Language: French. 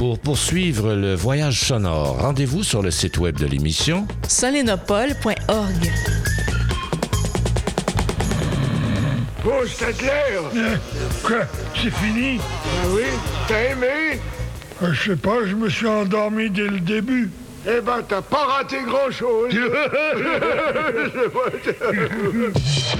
Pour poursuivre le voyage sonore, rendez-vous sur le site web de l'émission solenopole.org. Oh, c'est clair! Quoi? C'est fini? Ah oui? T'as aimé? Je sais pas, je me suis endormi dès le début. Eh ben, t'as pas raté grand-chose!